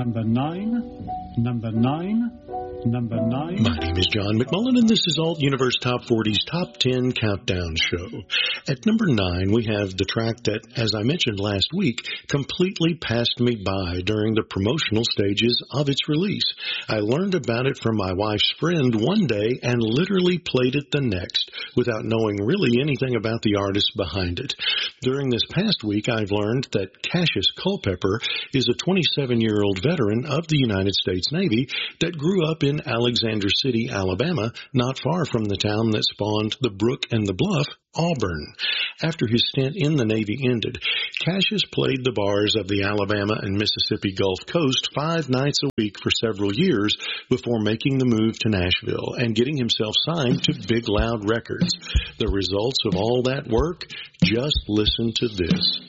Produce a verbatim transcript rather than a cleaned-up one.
Number nine, number nine, number nine. My name is John McMullen, and this is Alt Universe Top forty's Top ten Countdown Show. At number nine, we have the track that, as I mentioned last week, completely passed me by during the promotional stages of its release. I learned about it from my wife's friend one day and literally played it the next without knowing really anything about the artist behind it. During this past week, I've learned that Cassius Culpepper is a twenty-seven-year-old veteran of the United States Navy that grew up in Alexander City, Alabama, not far from the town that spawned the Brook and the Bluff, Auburn. After his stint in the Navy ended, Cassius played the bars of the Alabama and Mississippi Gulf Coast five nights a week for several years before making the move to Nashville and getting himself signed to Big Loud Records. The results of all that work? Just listen to this.